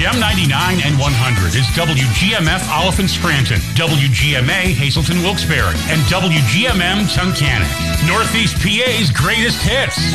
XM 99 and 100 is WGMF Oliphant Scranton, WGMA Hazelton Wilkes-Barre, and WGMM Tunkhannock. Northeast PA's greatest hits.